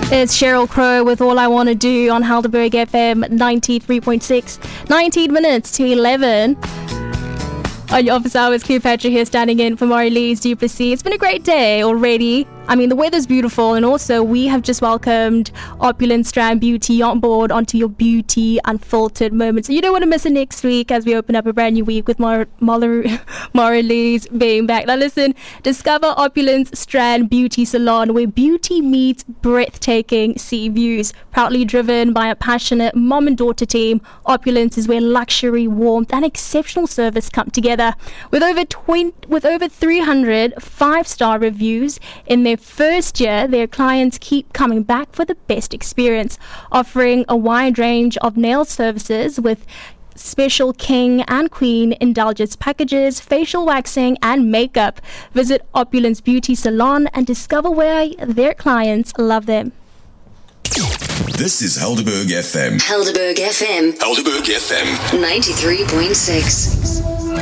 It's Cheryl Crow with All I Want to Do on Helderberg FM 93.6. 19 minutes to 11. On your office hours, Cleopatra here standing in for Marie-Lise Duplessis. It's been a great day already. I mean, the weather's beautiful, and also we have just welcomed Opulent Strand Beauty on board onto your beauty unfiltered moments. So you don't want to miss it next week as we open up a brand new week with Marie-Lise being back. Now listen, discover Opulent Strand Beauty Salon, where beauty meets breathtaking sea views. Proudly driven by a passionate mom and daughter team, Opulence is where luxury, warmth and exceptional service come together. With over 300 5-star reviews in their first year, their clients keep coming back for the best experience, offering a wide range of nail services with special king and queen indulgence packages, facial waxing and makeup. Visit Opulence Beauty Salon and discover why their clients love them. This is Helderberg FM. Helderberg FM. Helderberg FM. 93.6.